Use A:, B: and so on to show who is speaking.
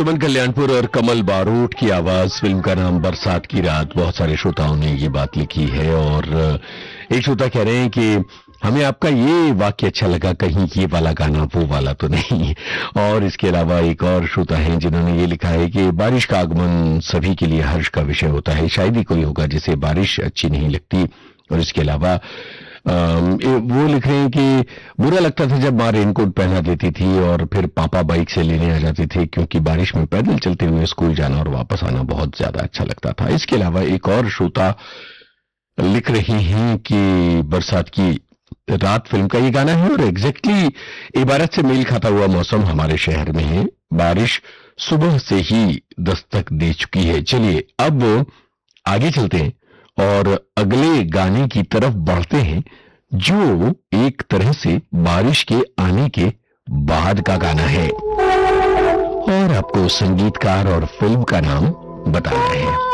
A: सुमन कल्याणपुर और कमल बारोट की आवाज, फिल्म का नाम बरसात की रात। बहुत सारे श्रोताओं ने ये बात लिखी है और एक श्रोता कह रहे हैं कि हमें आपका ये वाक्य अच्छा लगा, कहीं ये वाला गाना वो वाला तो नहीं। और इसके अलावा एक और श्रोता हैं जिन्होंने ये लिखा है कि बारिश का आगमन सभी के लिए हर्ष का विषय होता है, शायद ही कोई होगा जिसे बारिश अच्छी नहीं लगती। और इसके अलावा वो लिख रहे हैं कि बुरा लगता था जब माँ रेनकोट पहना देती थी और फिर पापा बाइक से लेने आ जाते थे, क्योंकि बारिश में पैदल चलते हुए स्कूल जाना और वापस आना बहुत ज्यादा अच्छा लगता था। इसके अलावा एक और श्रोता लिख रही हैं कि बरसात की रात फिल्म का ये गाना है और एग्जैक्टली इबारत से मेल खाता हुआ मौसम हमारे शहर में है, बारिश सुबह से ही दस्तक दे चुकी है। चलिए अब आगे चलते हैं और अगले गाने की तरफ बढ़ते हैं, जो एक तरह से बारिश के आने के बाद का गाना है और आपको संगीतकार और फिल्म का नाम बताना है।